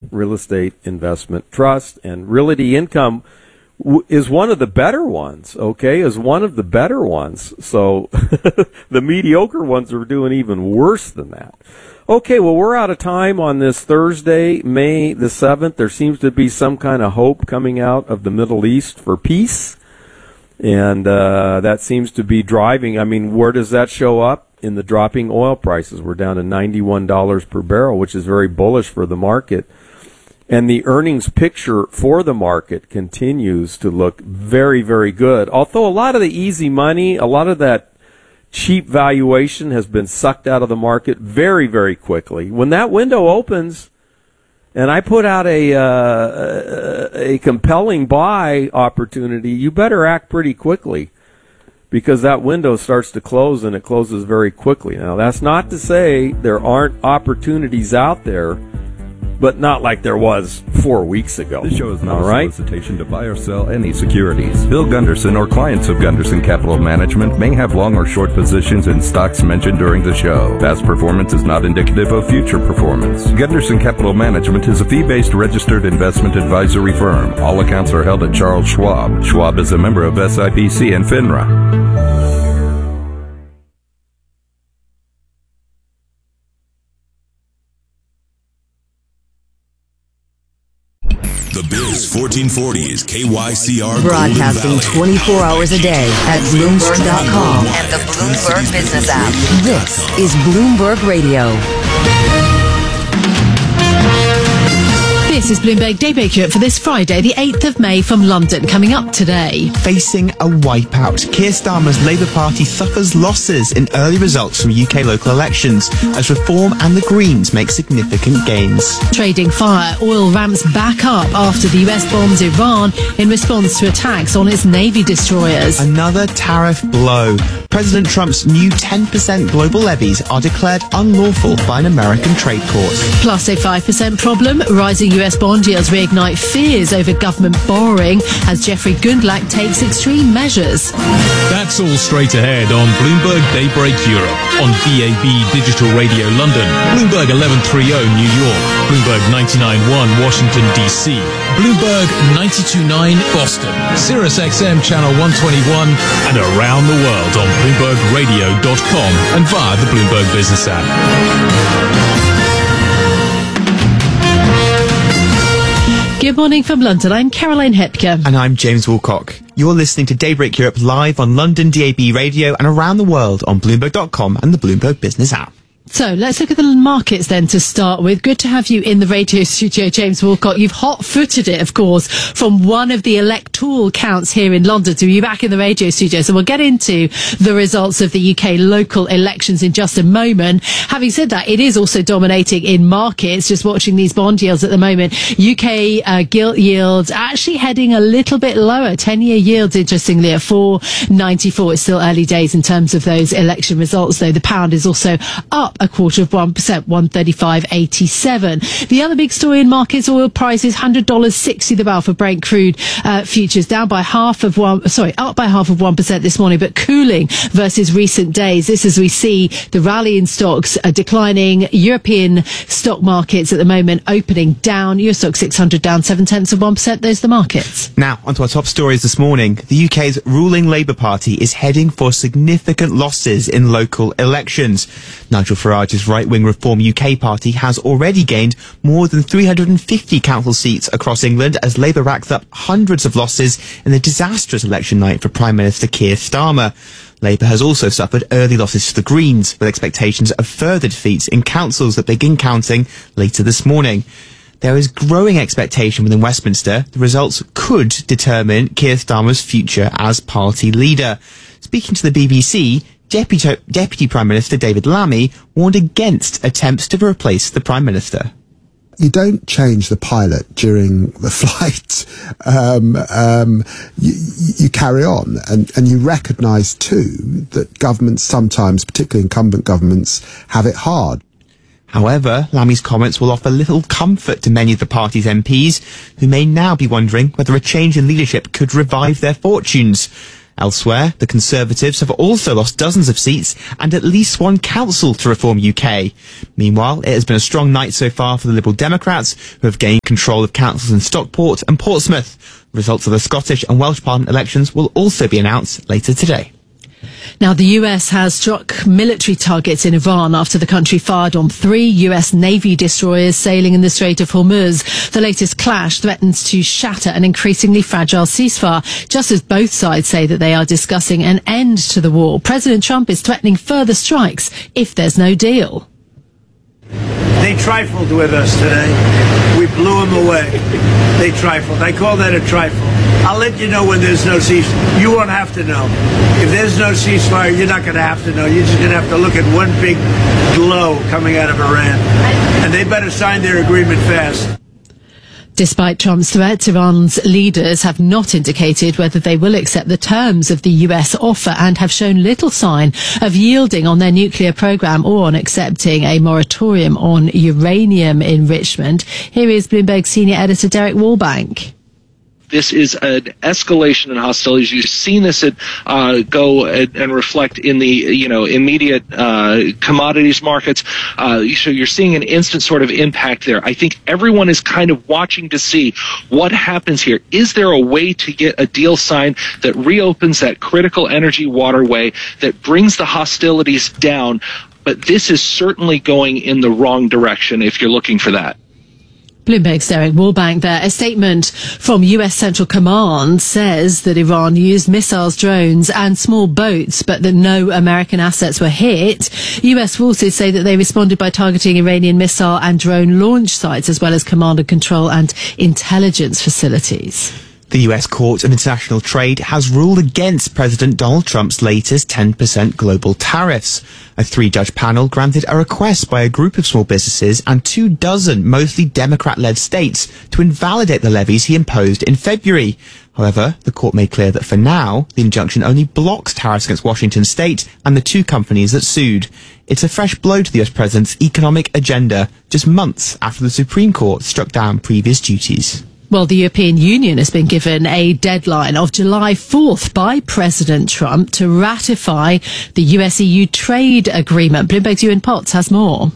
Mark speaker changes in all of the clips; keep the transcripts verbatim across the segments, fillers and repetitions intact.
Speaker 1: Real Estate Investment Trust, and Realty Income w- is one of the better ones, okay, is one of the better ones. So the mediocre ones are doing even worse than that. Okay, well, we're out of time on this Thursday, May the seventh. There seems to be some kind of hope coming out of the Middle East for peace, and uh, that seems to be driving. I mean, where does that show up? In the dropping oil prices. We're down to ninety-one dollars per barrel, which is very bullish for the market. And the earnings picture for the market continues to look very, very good. Although a lot of the easy money, a lot of that cheap valuation has been sucked out of the market very, very quickly. When that window opens and I put out a, uh, a compelling buy opportunity, you better act pretty quickly, because that window starts to close, and it closes very quickly. Now, that's not to say there aren't opportunities out there, but not like there was four weeks ago.
Speaker 2: This show is not
Speaker 1: All
Speaker 2: a
Speaker 1: right?
Speaker 2: solicitation to buy or sell any securities. Bill Gunderson or clients of Gunderson Capital Management may have long or short positions in stocks mentioned during the show. Past performance is not indicative of future performance. Gunderson Capital Management is a fee-based registered investment advisory firm. All accounts are held at Charles Schwab. Schwab is a member of S I P C and FINRA.
Speaker 3: The Biz fourteen forty is K Y C R
Speaker 4: Broadcasting twenty-four hours a day at Bloomberg dot com and the Bloomberg Business app. This is Bloomberg Radio.
Speaker 5: This is Bloomberg Daybreak Europe for this Friday, the eighth of May, from London. Coming up today.
Speaker 6: Facing a wipeout, Keir Starmer's Labour Party suffers losses in early results from U K local elections as Reform and the Greens make significant gains.
Speaker 5: Trading fire, oil ramps back up after the U S bombs Iran in response to attacks on its Navy destroyers.
Speaker 6: Another tariff blow. President Trump's new ten percent global levies are declared unlawful by an American trade court.
Speaker 5: Plus a five percent problem, rising U S bond yields reignite fears over government borrowing as Jeffrey Gundlach takes extreme measures.
Speaker 7: That's all straight ahead on Bloomberg Daybreak Europe, on D A B Digital Radio London, Bloomberg eleven thirty New York, Bloomberg ninety-nine point one Washington D C, Bloomberg ninety-two point nine Boston, Sirius X M Channel one twenty-one, and around the world on Bloomberg Radio dot com and via the Bloomberg Business app.
Speaker 5: Good morning from London. I'm Caroline Hepker.
Speaker 6: And I'm James Woolcock. You're listening to Daybreak Europe live on London D A B Radio and around the world on Bloomberg dot com and the Bloomberg Business app.
Speaker 5: So let's look at the markets then to start with. Good to have you in the radio studio, James Woolcock. You've hot-footed it, of course, from one of the electoral counts here in London to be back in the radio studio. So we'll get into the results of the U K local elections in just a moment. Having said that, it is also dominating in markets. Just watching these bond yields at the moment. U K uh, gilt yields actually heading a little bit lower. ten-year yields, interestingly, at four ninety-four. It's still early days in terms of those election results, though. The pound is also up a quarter of one percent, one thirty-five eighty-seven. The other big story in markets, oil prices, one hundred dollars sixty the barrel for Brent crude uh, futures, down by half of one, sorry, up by half of one percent this morning, but cooling versus recent days. This as we see the rally in stocks uh, declining. European stock markets at the moment opening down. U S stock six hundred down seven tenths of one percent. Those are the markets.
Speaker 6: Now, onto our top stories this morning. The U K's ruling Labour Party is heading for significant losses in local elections. Nigel Farage's right-wing Reform U K party has already gained more than three hundred fifty council seats across England as Labour racked up hundreds of losses in the disastrous election night for Prime Minister Keir Starmer. Labour has also suffered early losses to the Greens, with expectations of further defeats in councils that begin counting later this morning. There is growing expectation within Westminster. The results could determine Keir Starmer's future as party leader. Speaking to the B B C, Deputy, Deputy Prime Minister David Lammy warned against attempts to replace the Prime Minister.
Speaker 8: You don't change the pilot during the flight. Um, um, you, you carry on, and, and you recognise too that governments sometimes, particularly incumbent governments, have it hard.
Speaker 6: However, Lammy's comments will offer little comfort to many of the party's M Ps, who may now be wondering whether a change in leadership could revive their fortunes. Elsewhere, the Conservatives have also lost dozens of seats and at least one council to Reform U K. Meanwhile, it has been a strong night so far for the Liberal Democrats, who have gained control of councils in Stockport and Portsmouth. Results of the Scottish and Welsh Parliament elections will also be announced later today.
Speaker 5: Now, the U S has struck military targets in Iran after the country fired on three U S Navy destroyers sailing in the Strait of Hormuz. The latest clash threatens to shatter an increasingly fragile ceasefire, just as both sides say that they are discussing an end to the war. President Trump is threatening further strikes if there's no deal.
Speaker 9: They trifled with us today. We blew them away. They trifled. I call that a trifle. I'll let you know when there's no ceasefire. You won't have to know. If there's no ceasefire, you're not going to have to know. You're just going to have to look at one big glow coming out of Iran. And they better sign their agreement fast.
Speaker 5: Despite Trump's threats, Iran's leaders have not indicated whether they will accept the terms of the U S offer and have shown little sign of yielding on their nuclear program or on accepting a moratorium on uranium enrichment. Here is Bloomberg senior editor Derek Wallbank.
Speaker 10: This is an escalation in hostilities. You've seen this at, uh, go and, and reflect in the, you know, immediate uh, commodities markets. Uh, so you're seeing an instant sort of impact there. I think everyone is kind of watching to see what happens here. Is there a way to get a deal signed that reopens that critical energy waterway, that brings the hostilities down? But this is certainly going in the wrong direction if you're looking for that.
Speaker 5: Bloomberg's Derek Wallbank there. A statement from U S Central Command says that Iran used missiles, drones and small boats, but that no American assets were hit. U S forces say that they responded by targeting Iranian missile and drone launch sites, as well as command and control and intelligence facilities.
Speaker 6: The U S Court of International Trade has ruled against President Donald Trump's latest ten percent global tariffs. A three-judge panel granted a request by a group of small businesses and two dozen mostly Democrat-led states to invalidate the levies he imposed in February. However, the court made clear that for now, the injunction only blocks tariffs against Washington state and the two companies that sued. It's a fresh blow to the U S president's economic agenda, just months after the Supreme Court struck down previous duties.
Speaker 5: Well, the European Union has been given a deadline of July fourth by President Trump to ratify the U S E U trade agreement. Bloomberg's Ewan Potts has more.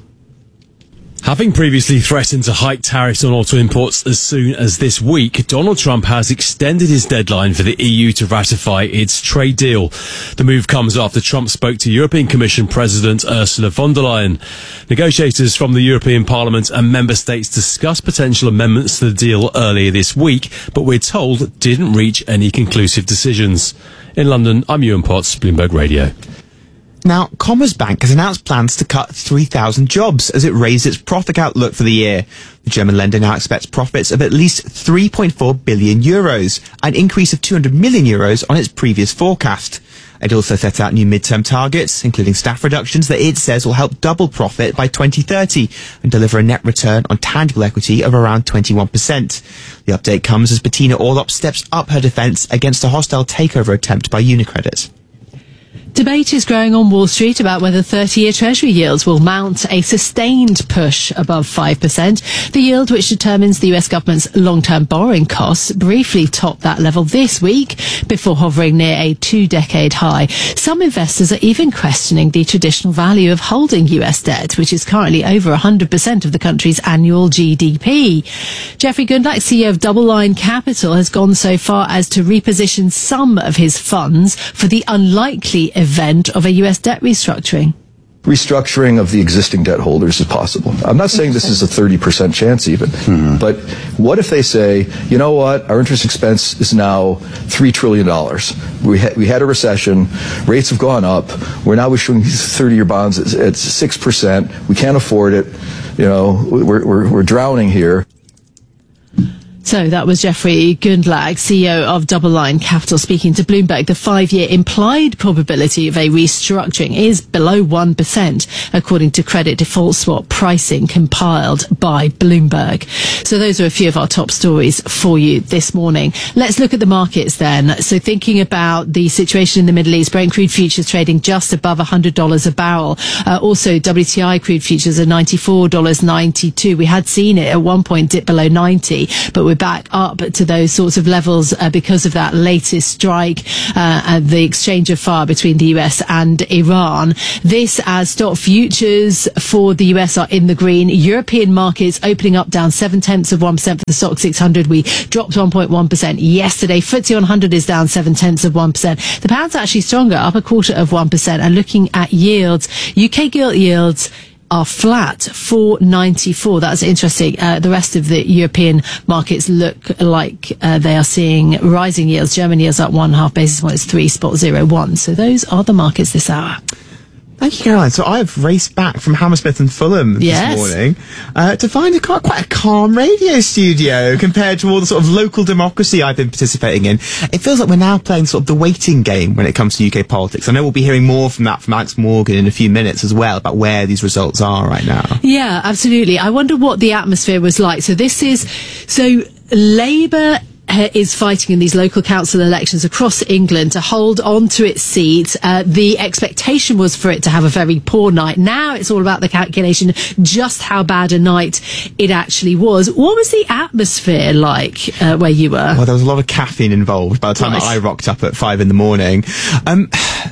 Speaker 11: Having previously threatened to hike tariffs on auto imports as soon as this week, Donald Trump has extended his deadline for the E U to ratify its trade deal. The move comes after Trump spoke to European Commission President Ursula von der Leyen. Negotiators from the European Parliament and member states discussed potential amendments to the deal earlier this week, but we're told didn't reach any conclusive decisions. In London, I'm Ewan Potts, Bloomberg Radio.
Speaker 6: Now, Commerzbank has announced plans to cut three thousand jobs as it raises its profit outlook for the year. The German lender now expects profits of at least three point four billion euros, an increase of two hundred million euros on its previous forecast. It also set out new midterm targets, including staff reductions that it says will help double profit by twenty thirty and deliver a net return on tangible equity of around twenty-one percent. The update comes as Bettina Orlopp steps up her defence against a hostile takeover attempt by UniCredit.
Speaker 5: Debate is growing on Wall Street about whether thirty-year Treasury yields will mount a sustained push above five percent. The yield, which determines the U S government's long-term borrowing costs, briefly topped that level this week before hovering near a two-decade high. Some investors are even questioning the traditional value of holding U S debt, which is currently over one hundred percent of the country's annual G D P. Jeffrey Gundlach, C E O of Double Line Capital, has gone so far as to reposition some of his funds for the unlikely event of a U S debt restructuring.
Speaker 12: Restructuring of the existing debt holders is possible. I'm not saying this is a thirty percent chance even, mm-hmm. but what if they say, you know what, our interest expense is now three trillion dollars. We, ha- we had a recession, rates have gone up, we're now issuing thirty-year bonds at, at six percent, we can't afford it, you know, we're, we're, we're drowning here.
Speaker 5: So that was Jeffrey Gundlach, C E O of Double Line Capital, speaking to Bloomberg. The five-year implied probability of a restructuring is below one percent, according to credit default swap pricing compiled by Bloomberg. So those are a few of our top stories for you this morning. Let's look at the markets then. So thinking about the situation in the Middle East, Brent crude futures trading just above one hundred dollars a barrel. Uh, also, W T I crude futures are ninety-four dollars and ninety-two cents. We had seen it at one point dip below ninety, but we're we're back up to those sorts of levels uh, because of that latest strike uh, and the exchange of fire between the U S and Iran. This as stock futures for the U S are in the green. European markets opening up down seven tenths of one percent for the stock six hundred. We dropped one point one percent yesterday. F T S E one hundred is down seven tenths of one percent. The pound's actually stronger, up a quarter of one percent. And looking at yields, U K gilt yields are flat, four ninety-four. That's interesting. Uh, the rest of the European markets look like uh, they are seeing rising yields. German yields up one and a half basis points, three spot zero one. So those are the markets this hour.
Speaker 6: Thank you, Caroline. So I've raced back from Hammersmith and Fulham
Speaker 5: yes.
Speaker 6: this morning uh, to find a quite, quite a calm radio studio compared to all the sort of local democracy I've been participating in. It feels like we're now playing sort of the waiting game when it comes to U K politics. I know we'll be hearing more from that from Alex Morgan in a few minutes as well about where these results are right now.
Speaker 5: Yeah, absolutely. I wonder what the atmosphere was like. So this is, so Labour is fighting in these local council elections across England to hold on to its seat. Uh, the expectation was for it to have a very poor night. Now it's all about the calculation just how bad a night it actually was. What was the atmosphere like uh, where you were?
Speaker 6: Well, there was a lot of caffeine involved by the time
Speaker 5: right.
Speaker 6: that I rocked up at five in the morning. Um...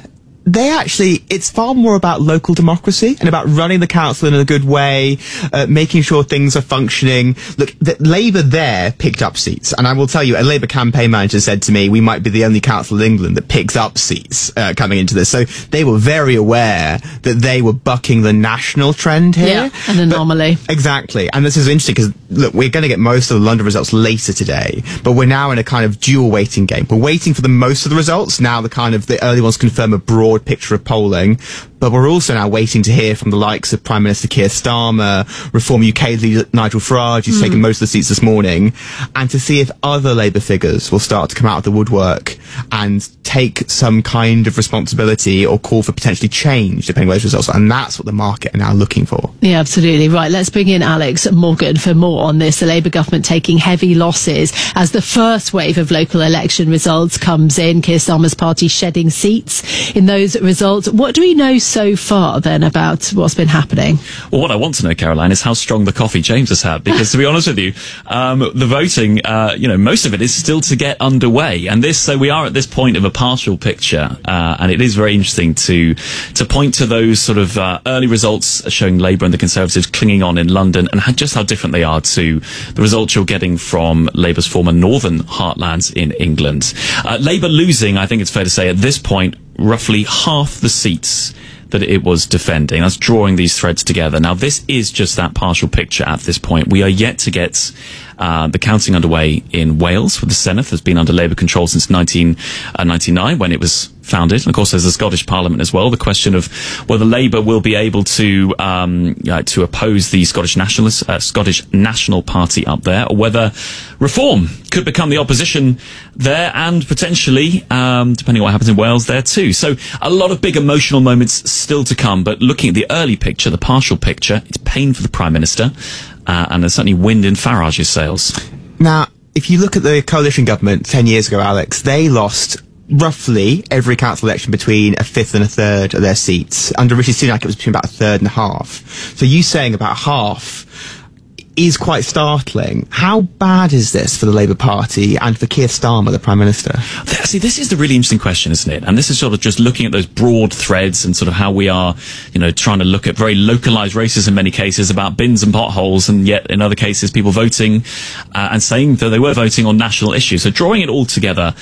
Speaker 6: They actually, it's far more about local democracy and about running the council in a good way, uh, making sure things are functioning. Look, the, Labour there picked up seats. And I will tell you, a Labour campaign manager said to me, we might be the only council in England that picks up seats uh, coming into this. So they were very aware that they were bucking the national trend here.
Speaker 5: Yeah, an anomaly.
Speaker 6: But, exactly. And this is interesting because, look, we're going to get most of the London results later today, but we're now in a kind of dual waiting game. We're waiting for the most of the results. Now the kind of, the early ones confirm a broad picture of polling, but we're also now waiting to hear from the likes of Prime Minister Keir Starmer, Reform U K leader Nigel Farage, who's mm. taken most of the seats this morning, and to see if other Labour figures will start to come out of the woodwork and take some kind of responsibility or call for potentially change, depending on those results. And that's what the market are now looking for.
Speaker 5: Yeah, absolutely. Right, let's bring in Alex Morgan for more on this. The Labour government taking heavy losses as the first wave of local election results comes in. Keir Starmer's party shedding seats in those results. What do we know so far, then, about what's been happening?
Speaker 13: Well, what I want to know, Caroline, is how strong the coffee James has had. Because, to be honest with you, um, the voting, uh, you know, most of it is still to get underway. And this, so we are at this point of a partial picture. Uh, and it is very interesting to to point to those sort of uh, early results showing Labour and the Conservatives clinging on in London and how, just how different they are to the results you're getting from Labour's former northern heartlands in England. Uh, Labour losing, I think it's fair to say, at this point, roughly half the seats that it was defending. That's drawing these threads together. Now, this is just that partial picture at this point. We are yet to get uh, the counting underway in Wales, with the Senedd has been under Labour control since nineteen ninety-nine, when it was founded. And of course, there's the Scottish Parliament as well. The question of whether Labour will be able to um, uh, to oppose the Scottish Nationalist, uh, Scottish National Party up there, or whether Reform could become the opposition there, and potentially, um, depending on what happens in Wales, there too. So a lot of big emotional moments still to come. But looking at the early picture, the partial picture, it's pain for the Prime Minister, uh, and there's certainly wind in Farage's sails.
Speaker 6: Now, if you look at the coalition government ten years ago, Alex, they lost roughly every council election between a fifth and a third of their seats. Under Rishi Sunak, it was between about a third and a half. So you saying about half is quite startling. How bad is this for the Labour Party and for Keir Starmer, the Prime Minister?
Speaker 13: See, this is the really interesting question, isn't it? And this is sort of just looking at those broad threads and sort of how we are, you know, trying to look at very localised races in many cases about bins and potholes, and yet in other cases people voting uh, and saying that they were voting on national issues. So drawing it all together,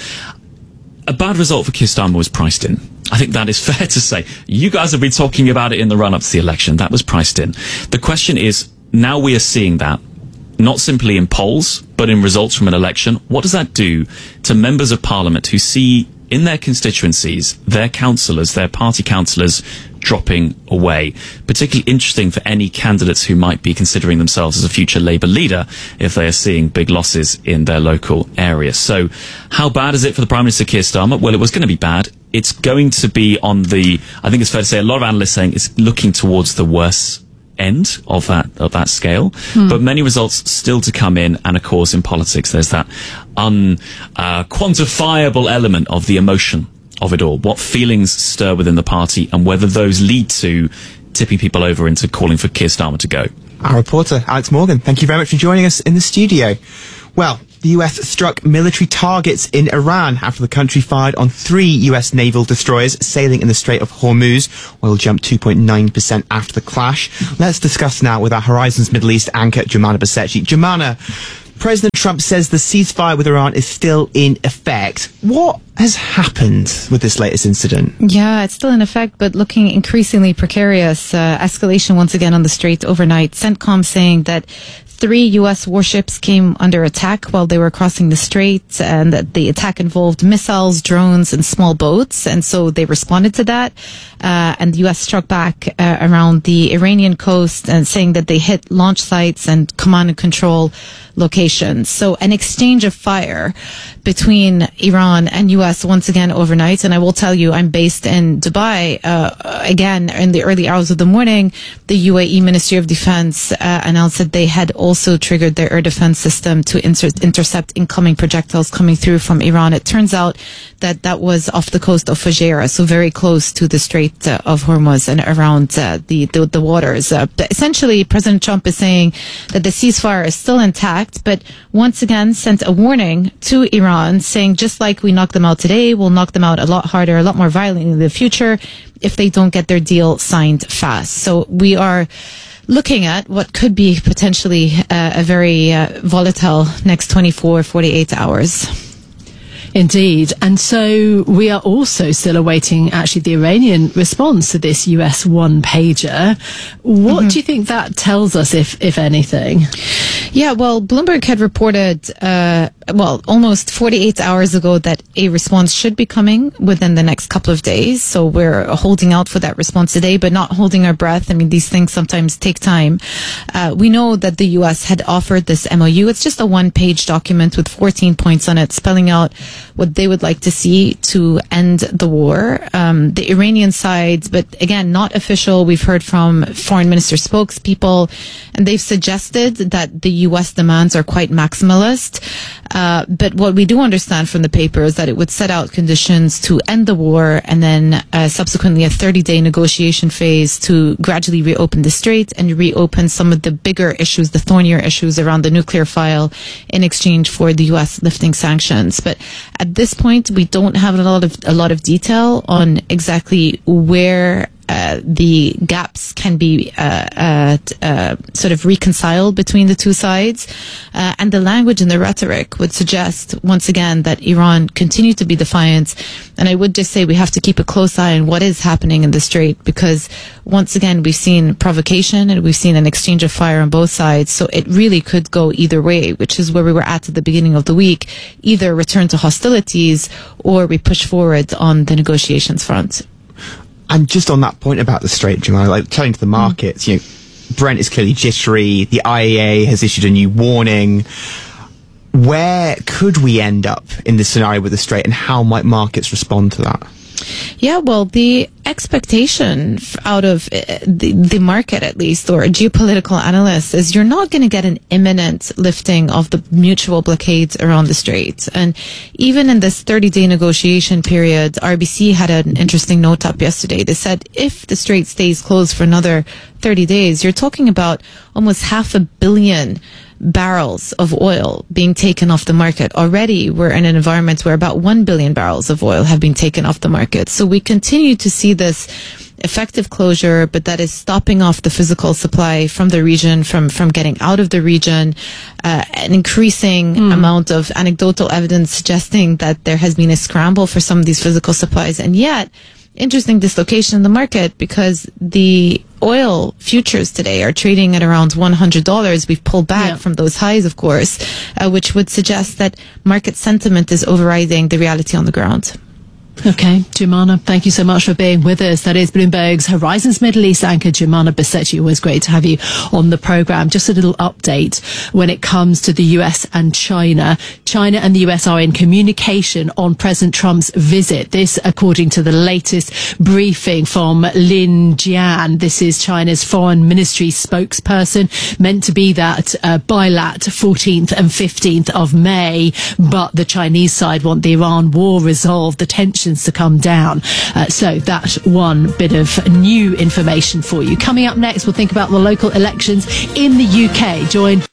Speaker 13: a bad result for Keir Starmer was priced in. I think that is fair to say. You guys have been talking about it in the run-up to the election. That was priced in. The question is, now we are seeing that, not simply in polls, but in results from an election. What does that do to members of Parliament who see in their constituencies their councillors, their party councillors, dropping away? Particularly interesting for any candidates who might be considering themselves as a future Labour leader if they are seeing big losses in their local area. So how bad is it for the Prime Minister Keir Starmer? Well, it was going to be bad. It's going to be on the, I think it's fair to say, a lot of analysts saying it's looking towards the worst end of that of that scale, hmm. but many results still to come in. And of course, in politics, there's that unquantifiable uh, element of the emotion of it all. What feelings stir within the party, and whether those lead to tipping people over into calling for Keir Starmer to go.
Speaker 6: Our reporter, Alex Morgan, thank you very much for joining us in the studio. Well, the U S struck military targets in Iran after the country fired on three U S naval destroyers sailing in the Strait of Hormuz. Oil jumped two point nine percent after the clash. Let's discuss now with our Horizons Middle East anchor, Jumana Basechi. Jumana, President Trump says the ceasefire with Iran is still in effect. What has happened with this latest incident?
Speaker 14: Yeah, it's still in effect, but looking increasingly precarious. Uh, escalation once again on the Strait overnight. CENTCOM saying that three U S warships came under attack while they were crossing the strait, and that the attack involved missiles, drones, and small boats. And so they responded to that. Uh, and the U S struck back uh, around the Iranian coast, and saying that they hit launch sites and command and control locations. So an exchange of fire between Iran and U S once again overnight. And I will tell you, I'm based in Dubai. Uh, again, in the early hours of the morning, the U A E Ministry of Defense uh, announced that they had also triggered their air defense system to inter- intercept incoming projectiles coming through from Iran. It turns out that that was off the coast of Fujairah, so very close to the Strait uh, of Hormuz and around uh, the, the the waters. Uh, essentially, President Trump is saying that the ceasefire is still intact, but once again sent a warning to Iran, saying just like we knocked them out today, we'll knock them out a lot harder, a lot more violently in the future if they don't get their deal signed fast. So we are looking at what could be potentially uh, a very uh, volatile next twenty-four, forty-eight hours.
Speaker 5: Indeed. And so we are also still awaiting actually the Iranian response to this U S one-pager. What mm-hmm. do you think that tells us, if if anything?
Speaker 14: Yeah, well, Bloomberg had reported, uh, well, almost forty-eight hours ago that a response should be coming within the next couple of days. So we're holding out for that response today, but not holding our breath. I mean, these things sometimes take time. Uh, we know that the U S had offered this M O U. It's just a one-page document with fourteen points on it, spelling out what they would like to see to end the war. Um, the Iranian side, but again, not official. We've heard from foreign minister spokespeople, and they've suggested that the U S demands are quite maximalist. Uh, but what we do understand from the paper is that it would set out conditions to end the war, and then uh, subsequently a thirty-day negotiation phase to gradually reopen the strait and reopen some of the bigger issues, the thornier issues around the nuclear file, in exchange for the U S lifting sanctions. But at this point, we don't have a lot of a lot of detail on exactly where Uh, the gaps can be uh, uh, uh, sort of reconciled between the two sides. Uh, and the language and the rhetoric would suggest, once again, that Iran continue to be defiant. And I would just say we have to keep a close eye on what is happening in the Strait, because once again, we've seen provocation and we've seen an exchange of fire on both sides. So it really could go either way, which is where we were at at the beginning of the week. Either return to hostilities or we push forward on the negotiations front.
Speaker 6: And just on that point about the Strait, Jamal, like telling to the markets, you know, Brent is clearly jittery. The I E A has issued a new warning. Where could we end up in this scenario with the Strait, and how might markets respond to that?
Speaker 14: Yeah, well, the expectation out of the, the market, at least, or geopolitical analysts, is you're not going to get an imminent lifting of the mutual blockades around the Strait. And even in this thirty-day negotiation period, R B C had an interesting note up yesterday. They said if the Strait stays closed for another thirty days, you're talking about almost half a billion barrels of oil being taken off the market. Already we're in an environment where about one billion barrels of oil have been taken off the market. So we continue to see this effective closure, but that is stopping off the physical supply from the region, from, from getting out of the region. Uh, an increasing mm. amount of anecdotal evidence suggesting that there has been a scramble for some of these physical supplies. And yet, interesting dislocation in the market, because the oil futures today are trading at around one hundred dollars. We've pulled back yeah. from those highs, of course, uh, which would suggest that market sentiment is overriding the reality on the ground.
Speaker 5: Okay, Jumana, thank you so much for being with us. That is Bloomberg's Horizons Middle East anchor, Jumana Basechi. Always great to have you on the programme. Just a little update when it comes to the U S and China. China and the U S are in communication on President Trump's visit. This, according to the latest briefing from Lin Jian. This is China's foreign ministry spokesperson, meant to be that uh, bilat fourteenth and fifteenth of May. But the Chinese side want the Iran war resolved, the tensions to come down. Uh, so that's one bit of new information for you. Coming up next, we'll think about the local elections in the U K. Join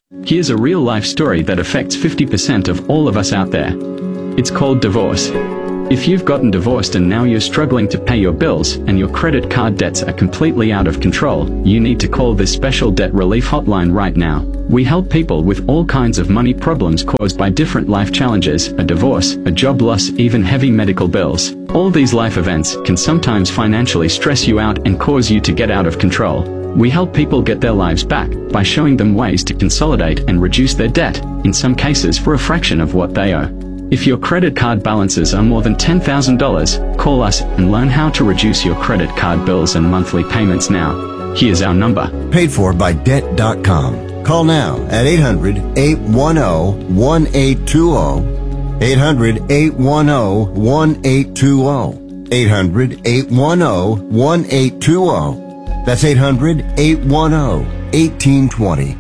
Speaker 15: Here's a real-life story that affects fifty percent of all of us out there. It's called divorce. If you've gotten divorced and now you're struggling to pay your bills and your credit card debts are completely out of control, you need to call this special debt relief hotline right now. We help people with all kinds of money problems caused by different life challenges, a divorce, a job loss, even heavy medical bills. All these life events can sometimes financially stress you out and cause you to get out of control. We help people get their lives back by showing them ways to consolidate and reduce their debt, in some cases for a fraction of what they owe. If your credit card balances are more than ten thousand dollars, call us and learn how to reduce your credit card bills and monthly payments now. Here's our number.
Speaker 16: Paid for by debt dot com. Call now at eight hundred, eight one zero, one eight two zero. eight hundred, eight one zero, one eight two zero. eight hundred, eight one zero, one eight two zero. That's eight hundred, eight one zero, one eight two zero.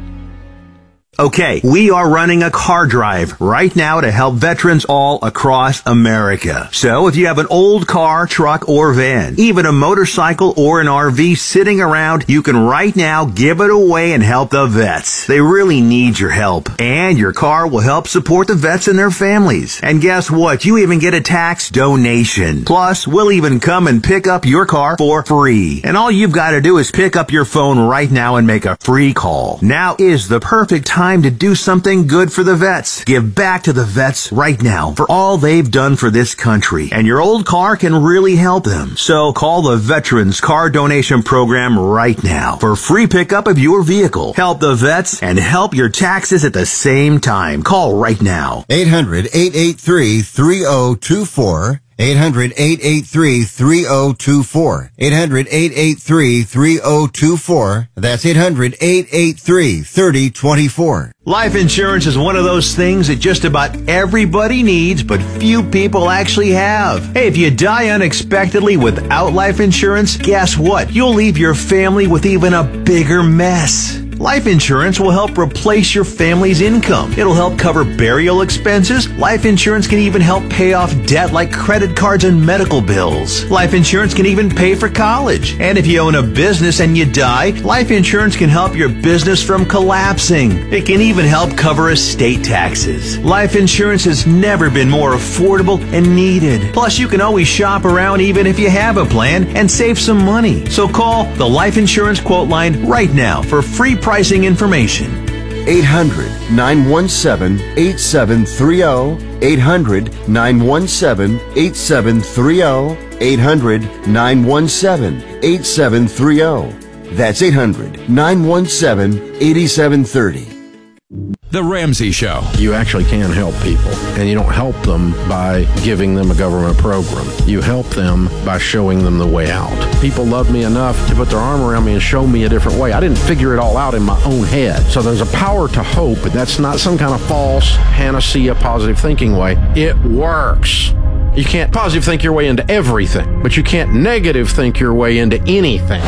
Speaker 17: Okay, we are running a car drive right now to help veterans all across America. So if you have an old car, truck, or van, even a motorcycle or an R V sitting around, you can right now give it away and help the vets. They really need your help. And your car will help support the vets and their families. And guess what? You even get a tax donation. Plus, we'll even come and pick up your car for free. And all you've got to do is pick up your phone right now and make a free call. Now is the perfect time to do something good for the vets. Give back to the vets right now for all they've done for this country. And your old car can really help them. So call the Veterans Car Donation Program right now for free pickup of your vehicle. Help the vets and help your taxes at the same time. Call right now.
Speaker 16: eight hundred, eight eight three, three zero two four. eight hundred, eight eight three, three zero two four. eight hundred, eight eight three, three zero two four. That's eight hundred, eight eight three, three zero two four.
Speaker 17: Life insurance is one of those things that just about everybody needs, but few people actually have. Hey, if you die unexpectedly without life insurance, guess what? You'll leave your family with even a bigger mess. Life insurance will help replace your family's income. It'll help cover burial expenses. Life insurance can even help pay off debt like credit cards and medical bills. Life insurance can even pay for college. And if you own a business and you die, life insurance can help your business from collapsing. It can even help cover estate taxes. Life insurance has never been more affordable and needed. Plus, you can always shop around even if you have a plan and save some money. So call the Life Insurance Quote Line right now for free pricing information.
Speaker 16: eight hundred, nine one seven, eight seven three zero. eight hundred, nine one seven, eight seven three zero. eight hundred, nine one seven, eight seven three zero. That's eight hundred, nine one seven, eight seven three zero.
Speaker 18: The Ramsey Show.
Speaker 19: You actually can help people, and you don't help them by giving them a government program. You help them by showing them the way out. People love me enough to put their arm around me and show me a different way. I didn't figure it all out in my own head. So there's a power to hope, but that's not some kind of false panacea positive thinking way. It works. You can't positive think your way into everything, but you can't negative think your way into anything.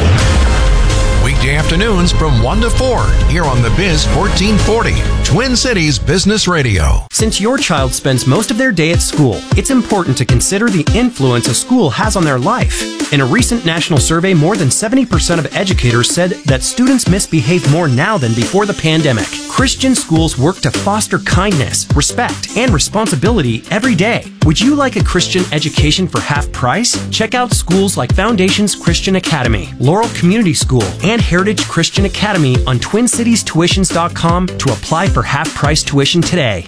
Speaker 18: Weekday afternoons from one to four here on The Biz fourteen forty, Twin Cities Business Radio.
Speaker 20: Since your child spends most of their day at school, it's important to consider the influence a school has on their life. In a recent national survey, more than seventy percent of educators said that students misbehave more now than before the pandemic. Christian schools work to foster kindness, respect, and responsibility every day. Would you like a Christian education for half price? Check out schools like Foundations Christian Academy, Laurel Community School, and Heritage Christian Academy on twin cities tuitions dot com to apply for half-price tuition today.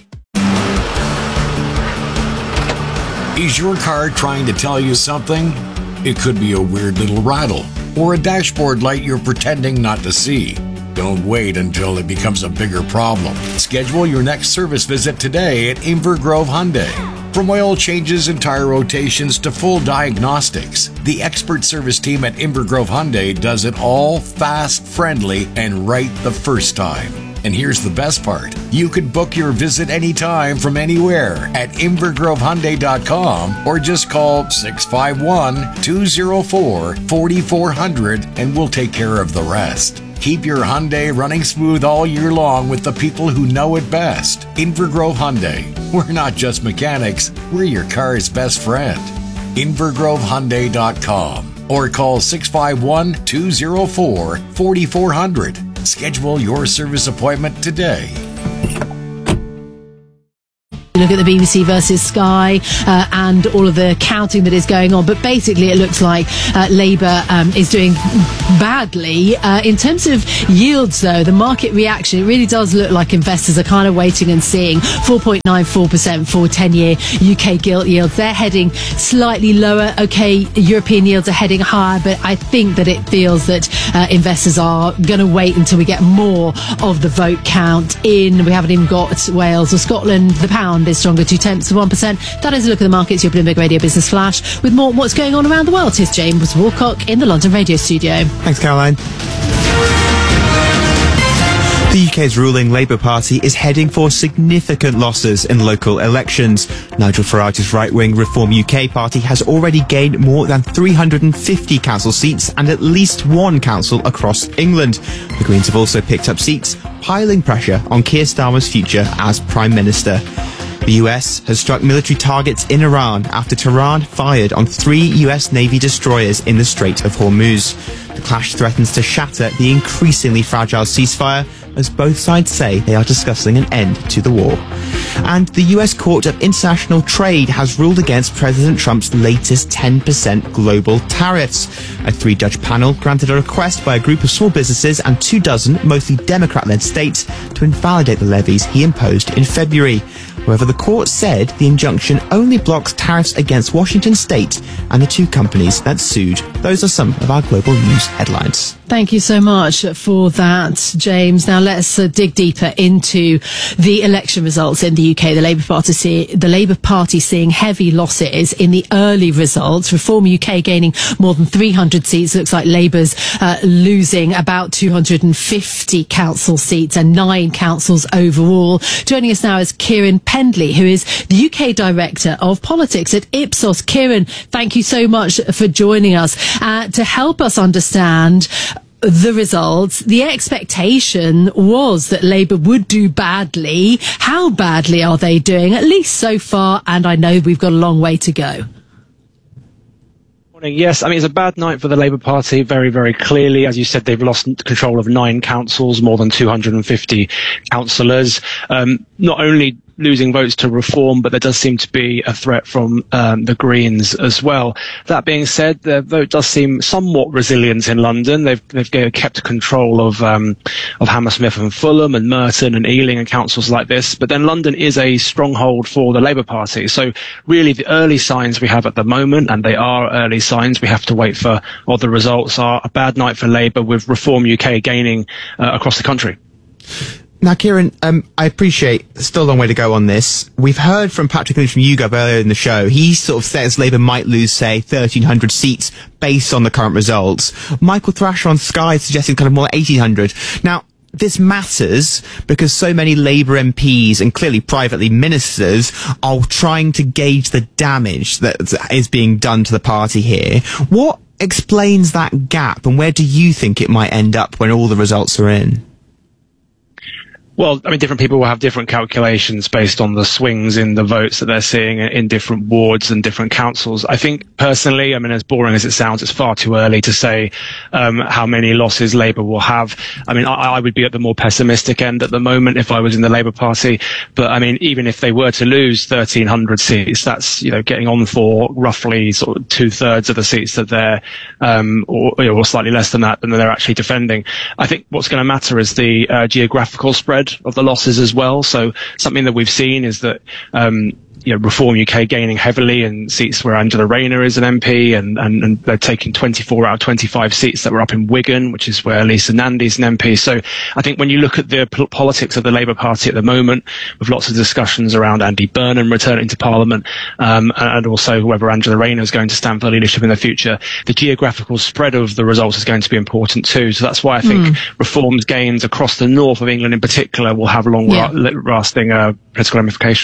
Speaker 18: Is your car trying to tell you something? It could be a weird little rattle or a dashboard light you're pretending not to see. Don't wait until it becomes a bigger problem. Schedule your next service visit today at Inver Grove Hyundai. From oil changes and tire rotations to full diagnostics, the expert service team at Inver Grove Hyundai does it all fast, friendly, and right the first time. And here's the best part. You can book your visit anytime from anywhere at inver grove hyundai dot com or just call six five one, two zero four, four four zero zero and we'll take care of the rest. Keep your Hyundai running smooth all year long with the people who know it best. Inver Grove Hyundai. We're not just mechanics, we're your car's best friend. inver grove hyundai dot com or call six five one, two zero four, four four zero zero. Schedule your service appointment today.
Speaker 5: Look at the B B C versus Sky uh, and all of the counting that is going on, but basically it looks like uh, Labour um, is doing badly. Uh, in terms of yields, though, the market reaction, it really does look like investors are kind of waiting and seeing. four point nine four percent for ten-year U K gilt yields. They're heading slightly lower. Okay, European yields are heading higher, but I think that it feels that uh, investors are going to wait until we get more of the vote count in. We haven't even got Wales or Scotland. The pound is stronger, two tenths of one percent. That is a look at the markets. Your Bloomberg Radio Business Flash with more on what's going on around the world. Here's James Walcock in the London radio studio.
Speaker 6: Thanks, Caroline. The U K's ruling Labour Party is heading for significant losses in local elections. Nigel Farage's right-wing Reform U K party has already gained more than three hundred fifty council seats and at least one council across England. The Greens have also picked up seats, piling pressure on Keir Starmer's future as Prime Minister. The U S has struck military targets in Iran after Tehran fired on three U S Navy destroyers in the Strait of Hormuz. The clash threatens to shatter the increasingly fragile ceasefire as both sides say they are discussing an end to the war. And the U S Court of International Trade has ruled against President Trump's latest ten percent global tariffs. A three-judge panel granted a request by a group of small businesses and two dozen, mostly Democrat-led states, to invalidate the levies he imposed in February. However, the court said the injunction only blocks tariffs against Washington State and the two companies that sued. Those are some of our global news headlines.
Speaker 5: Thank you so much for that, James. Now let's uh, dig deeper into the election results in the U K. The Labour Party, see, the Labour Party seeing heavy losses in the early results. Reform U K gaining more than three hundred seats. Looks like Labour's uh, losing about two hundred fifty council seats and nine councils overall. Joining us now is Kieran Pendley, who is the U K Director of Politics at Ipsos. Kieran, thank you so much for joining us uh, to help us understand the results. The expectation was that Labour would do badly. How badly are they doing, at least so far? And I know we've got a long way to go.
Speaker 21: Yes, I mean, it's a bad night for the Labour Party, very, very clearly. As you said, they've lost control of nine councils, more than two hundred fifty councillors. Um, not only losing votes to Reform, but there does seem to be a threat from um, the Greens as well. That being said, their vote does seem somewhat resilient in London. They've they've kept control of um, of Hammersmith and Fulham and Merton and Ealing and councils like this. But then London is a stronghold for the Labour Party. So really, the early signs we have at the moment, and they are early signs, we have to wait for what the results are. A bad night for Labour, with Reform U K gaining uh, across the country.
Speaker 6: Now, Kieran, um, I appreciate there's still a long way to go on this. We've heard from Patrick Lynch from YouGov earlier in the show. He sort of says Labour might lose, say, thirteen hundred seats based on the current results. Michael Thrasher on Sky is suggesting kind of more like eighteen hundred. Now, this matters because so many Labour M Ps and clearly privately ministers are trying to gauge the damage that is being done to the party here. What explains that gap, and where do you think it might end up when all the results are in?
Speaker 21: Well, I mean, different people will have different calculations based on the swings in the votes that they're seeing in different wards and different councils. I think personally, I mean, as boring as it sounds, it's far too early to say um, how many losses Labour will have. I mean, I, I would be at the more pessimistic end at the moment if I was in the Labour Party. But I mean, even if they were to lose thirteen hundred seats, that's, you know, getting on for roughly sort of two thirds of the seats that they're, um, or, or slightly less than that, than they're actually defending. I think what's going to matter is the uh, geographical spread of the losses as well. So something that we've seen is that um you know, Reform U K gaining heavily in seats where Angela Rayner is an M P, and, and, and they're taking twenty-four out of twenty-five seats that were up in Wigan, which is where Lisa Nandy's an M P. So I think when you look at the p- politics of the Labour Party at the moment, with lots of discussions around Andy Burnham returning to Parliament, um, and also whether Angela Rayner is going to stand for leadership in the future, the geographical spread of the results is going to be important too. So that's why I think mm. Reform's gains across the north of England in particular will have long-lasting yeah. uh, political ramifications.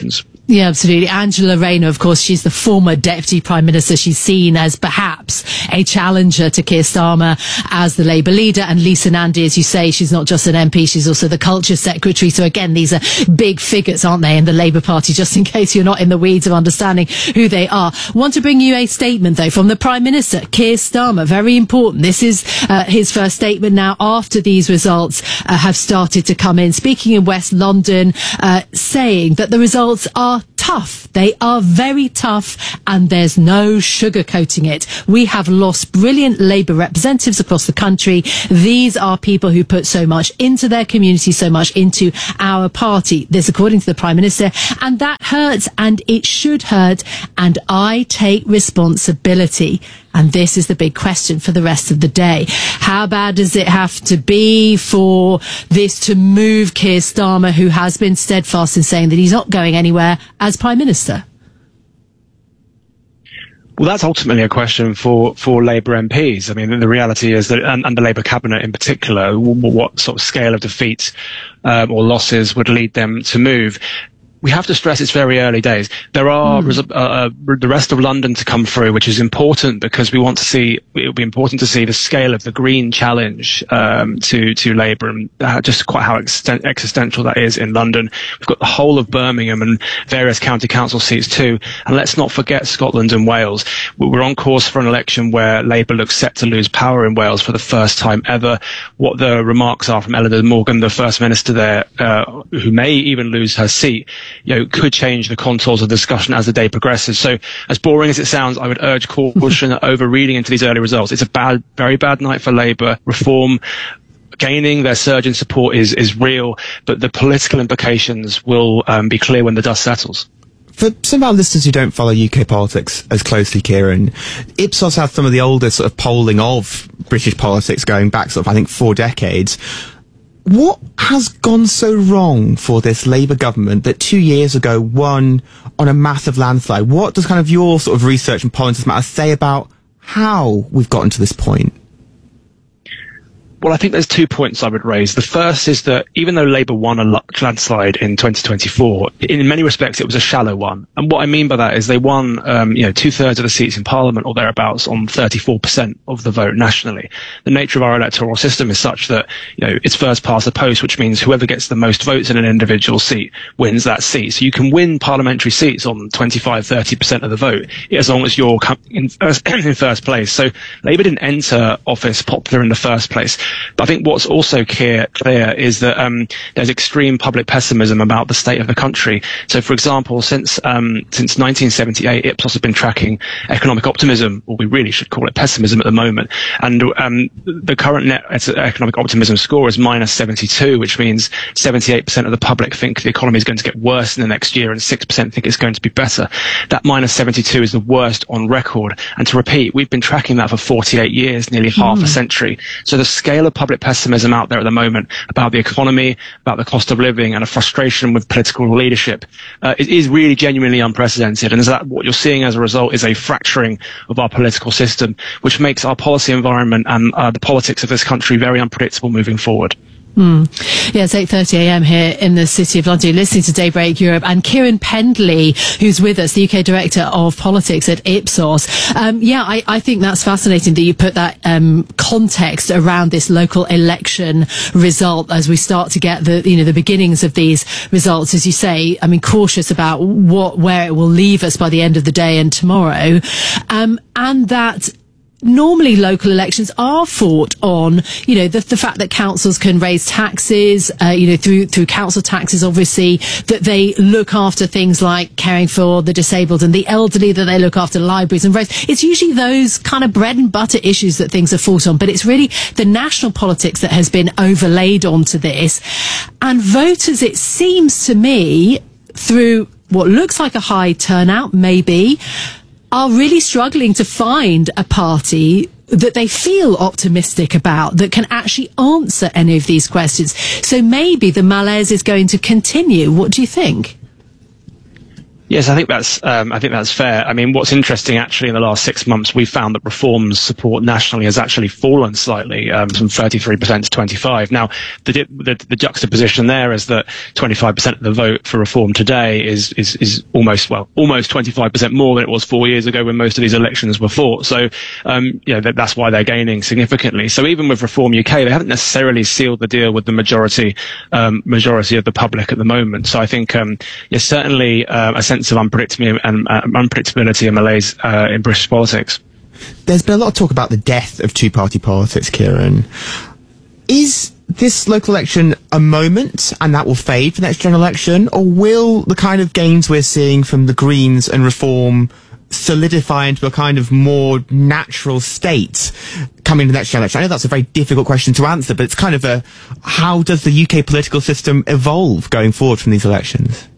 Speaker 5: Yeah, absolutely. Angela Rayner, of course, she's the former Deputy Prime Minister. She's seen as perhaps a challenger to Keir Starmer as the Labour leader. And Lisa Nandy, as you say, she's not just an M P, she's also the Culture Secretary. So again, these are big figures, aren't they, in the Labour Party, just in case you're not in the weeds of understanding who they are. Want to bring you a statement, though, from the Prime Minister, Keir Starmer. Very important. This is uh, his first statement now after these results uh, have started to come in. Speaking in West London, uh, saying that the results are tough. They are very tough, and there's no sugarcoating it. We have lost brilliant Labour representatives across the country. These are people who put so much into their community, so much into our party. This, according to the Prime Minister, and that hurts, and it should hurt, and I take responsibility. And this is the big question for the rest of the day. How bad does it have to be for this to move Keir Starmer, who has been steadfast in saying that he's not going anywhere as Prime Minister?
Speaker 21: Well, that's ultimately a question for, for Labour M Ps. I mean, the reality is that, and, and the Labour cabinet in particular, w- what sort of scale of defeat um, or losses would lead them to move. We have to stress it's very early days. There are mm. uh, uh, the rest of London to come through, which is important because we want to see, it'll be important to see the scale of the Green challenge um, to, to Labour and uh, just quite how exten- existential that is in London. We've got the whole of Birmingham and various county council seats too. And let's not forget Scotland and Wales. We're on course for an election where Labour looks set to lose power in Wales for the first time ever. What the remarks are from Eleanor Morgan, the First Minister there, uh, who may even lose her seat, you know, could change the contours of the discussion as the day progresses. So, as boring as it sounds, I would urge caution over reading into these early results. It's a bad, very bad night for Labour. Reform, gaining their surge in support is, is real, but the political implications will um, be clear when the dust settles.
Speaker 6: For some of our listeners who don't follow U K politics as closely, Kieran, Ipsos has some of the oldest sort of polling of British politics going back sort of, I think, four decades. What has gone so wrong for this Labour government that two years ago won on a massive landslide? What does kind of your sort of research and polling matter say about how we've gotten to this point?
Speaker 21: Well, I think there's two points I would raise. The first is that even though Labour won a landslide in twenty twenty-four, in many respects it was a shallow one. And what I mean by that is they won, um, you know, two thirds of the seats in Parliament or thereabouts on thirty-four percent of the vote nationally. The nature of our electoral system is such that, you know, it's first past the post, which means whoever gets the most votes in an individual seat wins that seat. So you can win parliamentary seats on twenty-five, thirty percent of the vote as long as you're in first, in first place. So Labour didn't enter office popular in the first place. But I think what's also clear, clear is that um, there's extreme public pessimism about the state of the country. So, for example, since um, since nineteen seventy-eight, Ipsos have been tracking economic optimism, or we really should call it pessimism at the moment. And um, the current net economic optimism score is minus seventy-two, which means seventy-eight percent of the public think the economy is going to get worse in the next year, and six percent think it's going to be better. That minus seventy-two is the worst on record. And to repeat, we've been tracking that for forty-eight years, nearly mm. half a century. So the scale of public pessimism out there at the moment about the economy, about the cost of living, and a frustration with political leadership uh, it is really genuinely unprecedented. And is that what you're seeing as a result is a fracturing of our political system, which makes our policy environment and uh, the politics of this country very unpredictable moving forward.
Speaker 5: Mm. Yeah, it's eight thirty a.m. here in the City of London. You're listening to Daybreak Europe, and Kieran Pendley, who's with us, the U K Director of Politics at Ipsos. Um, yeah, I, I think that's fascinating that you put that um, context around this local election result as we start to get the, you know, the beginnings of these results. As you say, I mean, cautious about what, where it will leave us by the end of the day and tomorrow, um, and that normally local elections are fought on, you know, the, the fact that councils can raise taxes, uh, you know, through, through council taxes, obviously, that they look after things like caring for the disabled and the elderly, that they look after libraries and roads. It's usually those kind of bread and butter issues that things are fought on, but it's really the national politics that has been overlaid onto this. And voters, it seems to me, through what looks like a high turnout, maybe, are really struggling to find a party that they feel optimistic about, that can actually answer any of these questions. So maybe the malaise is going to continue. What do you think?
Speaker 21: Yeah, Yes, I think that's um, I think that's fair. I mean, what's interesting actually in the last six months, we found that Reform's support nationally has actually fallen slightly um, from thirty-three percent to twenty-five. Now, the, the the juxtaposition there is that twenty-five percent of the vote for Reform today is is is almost well almost twenty-five percent more than it was four years ago when most of these elections were fought. So, um, you know, that, that's why they're gaining significantly. So even with Reform U K, they haven't necessarily sealed the deal with the majority um, majority of the public at the moment. So I think um, yes, certainly uh, a sense of unpredictability and uh, unpredictability and malaise uh, in British politics.
Speaker 6: There's been a lot of talk about the death of two-party politics, Kieran. Is this local election a moment and that will fade for the next general election, or will the kind of gains we're seeing from the Greens and Reform solidify into a kind of more natural state coming to the next general election? I know that's a very difficult question to answer, but it's kind of a, how does the U K political system evolve going forward from these elections?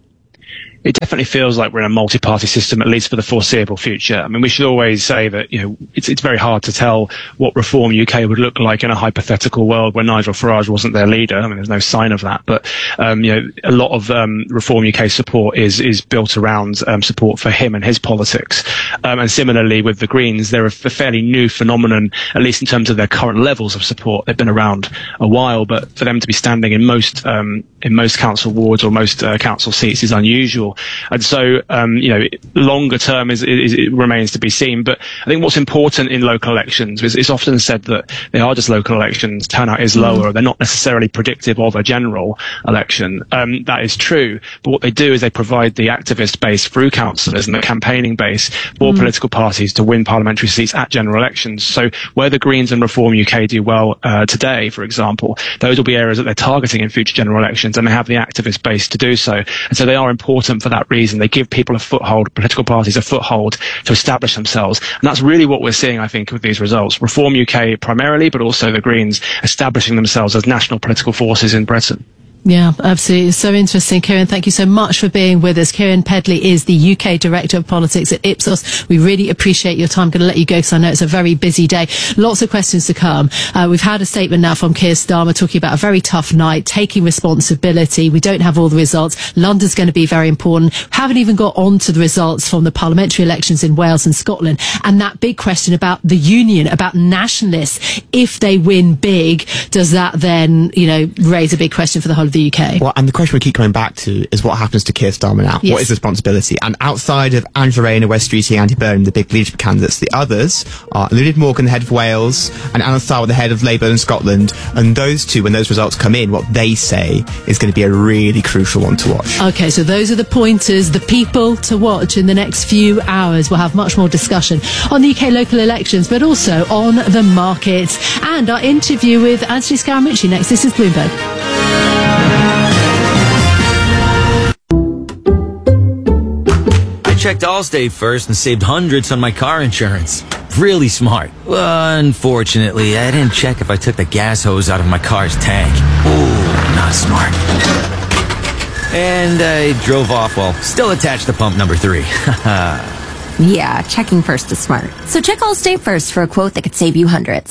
Speaker 21: It definitely feels like we're in a multi-party system, at least for the foreseeable future. I mean, we should always say that, you know, it's it's very hard to tell what Reform U K would look like in a hypothetical world where Nigel Farage wasn't their leader. I mean, there's no sign of that. But, um, you know, a lot of um, Reform U K support is is built around um, support for him and his politics. Um, and similarly with the Greens, they're a fairly new phenomenon, at least in terms of their current levels of support. They've been around a while, but for them to be standing in most um, in most council wards or most uh, council seats is unusual. And so, um, you know, longer term is, is it remains to be seen. But I think what's important in local elections is it's often said that they are just local elections. Turnout is lower. Mm. They're not necessarily predictive of a general election. Um, that is true. But what they do is they provide the activist base through councillors and the campaigning base for mm. political parties to win parliamentary seats at general elections. So where the Greens and Reform U K do well uh, today, for example, those will be areas that they're targeting in future general elections, and they have the activist base to do so. And so they are important for that reason. They give people a foothold, political parties a foothold to establish themselves. And that's really what we're seeing, I think, with these results. Reform U K primarily, but also the Greens establishing themselves as national political forces in Britain.
Speaker 5: Yeah, absolutely. So interesting, Kieran. Thank you so much for being with us. Kieran Pedley is the U K Director of Politics at Ipsos. We really appreciate your time. I'm going to let you go because I know it's a very busy day. Lots of questions to come. Uh, we've had a statement now from Keir Starmer talking about a very tough night, taking responsibility. We don't have all the results. London's going to be very important. Haven't even got on to the results from the parliamentary elections in Wales and Scotland. And that big question about the union, about nationalists. If they win big, does that then, you know, raise a big question for the whole of the U K?
Speaker 6: Well, and the question we keep coming back to is what happens to Keir Starmer now? Yes. What is responsibility? And outside of Angela Rayner, Wes Streeting, Andy Burnham, the big leadership candidates, the others are Lynette Morgan, the head of Wales, and Alan Sarwar, the head of Labour in Scotland. And those two, when those results come in, what they say is going to be a really crucial one to watch.
Speaker 5: Okay, so those are the pointers, the people to watch in the next few hours. We'll have much more discussion on the U K local elections, but also on the markets and our interview with Anthony Scaramucci next. This is Bloomberg.
Speaker 1: I checked Allstate first and saved hundreds on my car insurance. Really smart. Well, unfortunately, I didn't check if I took the gas hose out of my car's tank. Ooh, not smart. And I drove off while still attached to pump number three.
Speaker 22: Yeah, checking first is smart. So check Allstate first for a quote that could save you hundreds.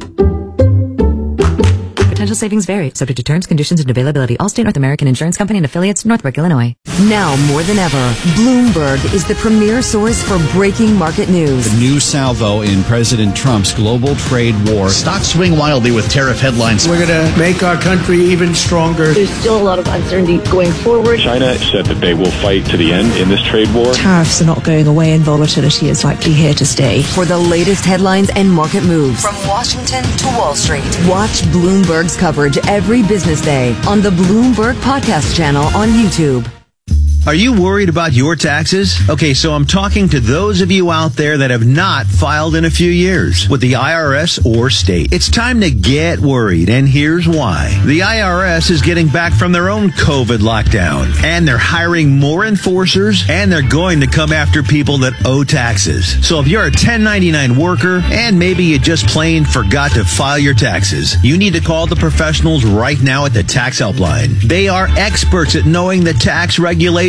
Speaker 23: Potential savings vary, subject to terms, conditions, and availability. Allstate North American Insurance Company and affiliates, Northbrook, Illinois.
Speaker 4: Now more than ever, Bloomberg is the premier source for breaking market news.
Speaker 24: The new salvo in President Trump's global trade war.
Speaker 25: Stocks swing wildly with tariff headlines.
Speaker 9: We're going to make our country even stronger.
Speaker 26: There's still a lot of uncertainty going forward.
Speaker 27: China said that they will fight to the end in this trade war.
Speaker 28: Tariffs are not going away and volatility is likely here to stay.
Speaker 4: For the latest headlines and market moves from Washington to Wall Street, watch Bloomberg's coverage every business day on the Bloomberg Podcast channel on YouTube.
Speaker 17: Are you worried about your taxes? Okay, so I'm talking to those of you out there that have not filed in a few years with the I R S or state. It's time to get worried, and here's why. The I R S is getting back from their own COVID lockdown, and they're hiring more enforcers, and they're going to come after people that owe taxes. So if you're a ten ninety-nine worker, and maybe you just plain forgot to file your taxes, you need to call the professionals right now at the Tax Helpline. They are experts at knowing the tax regulations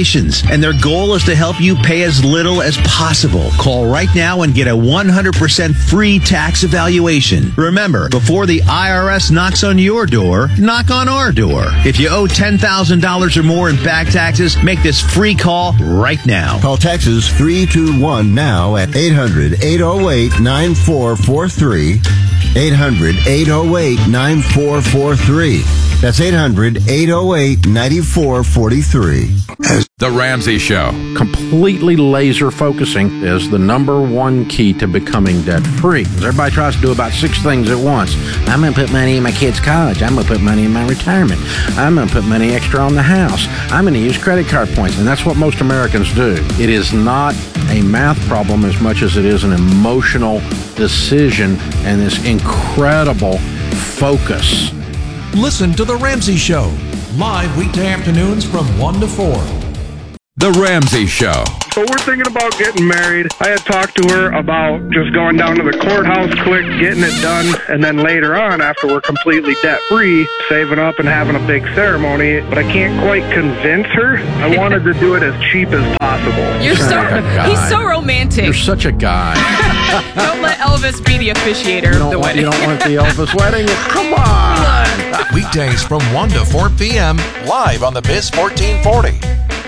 Speaker 2: valuations, and their goal is to help you pay as little as possible. Call right now and get a one hundred percent free tax evaluation. Remember, before the I R S knocks on your door, knock on our door. If you owe ten thousand dollars or more in back taxes, make this free call right now.
Speaker 16: Call Texas three two one now at eight hundred, eight oh eight, nine four four three. eight hundred, eight oh eight, nine four four three. That's eight hundred, eight oh eight, nine four four three.
Speaker 3: The Ramsey Show.
Speaker 19: Completely laser focusing is the number one key to becoming debt free. Everybody tries to do about six things at once. I'm going to put money in my kids' college. I'm going to put money in my retirement. I'm going to put money extra on the house. I'm going to use credit card points. And that's what most Americans do. It is not a math problem as much as it is an emotional decision and this incredible focus.
Speaker 7: Listen to The Ramsey Show, live weekday afternoons from one to four.
Speaker 3: The Ramsey Show.
Speaker 8: So we're thinking about getting married. I had talked to her about just going down to the courthouse quick, getting it done, and then later on, after we're completely debt-free, saving up and having a big ceremony. But I can't quite convince her. I wanted to do it as cheap as possible.
Speaker 10: You're so, he's so romantic.
Speaker 19: You're such a guy.
Speaker 10: Don't let Elvis be the officiator of the
Speaker 19: want,
Speaker 10: wedding.
Speaker 19: You don't want the Elvis wedding? Come on.
Speaker 7: Weekdays from one to four p.m. live on the Biz fourteen forty.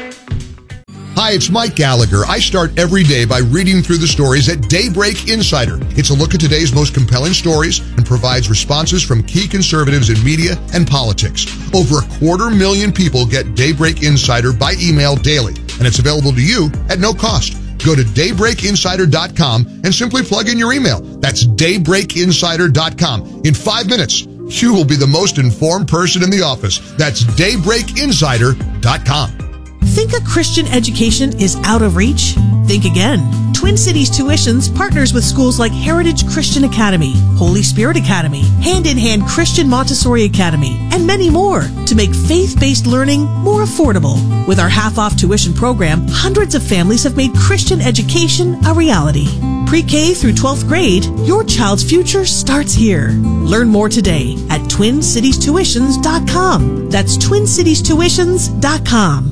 Speaker 11: Hi, it's Mike Gallagher. I start every day by reading through the stories at Daybreak Insider. It's a look at today's most compelling stories and provides responses from key conservatives in media and politics. Over a quarter million people get Daybreak Insider by email daily, and it's available to you at no cost. Go to daybreak insider dot com and simply plug in your email. That's daybreak insider dot com. In five minutes, you will be the most informed person in the office. That's daybreak insider dot com.
Speaker 12: Think a Christian education is out of reach? Think again. Twin Cities Tuitions partners with schools like Heritage Christian Academy, Holy Spirit Academy, Hand in Hand Christian Montessori Academy, and many more to make faith-based learning more affordable. With our half-off tuition program, hundreds of families have made Christian education a reality. Pre-K through twelfth grade, your child's future starts here. Learn more today at twin cities tuitions dot com. That's twin cities tuitions dot com.